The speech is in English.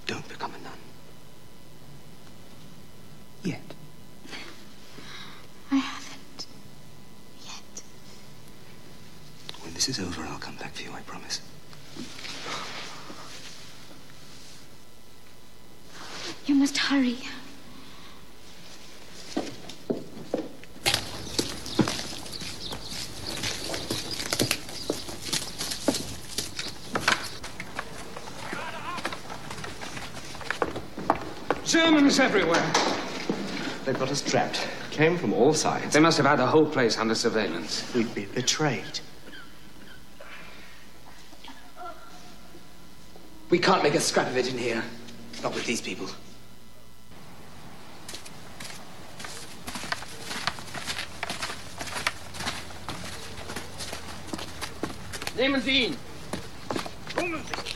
Don't become a nun. Yet. I haven't. Yet. When this is over, I'll come back for you, I promise. You must hurry. Germans everywhere. They've got us trapped. Came from all sides. They must have had the whole place under surveillance. We've been betrayed. We can't make a scrap of it in here. Not with these people. Nehmen Sie ihn! Kommen Sie!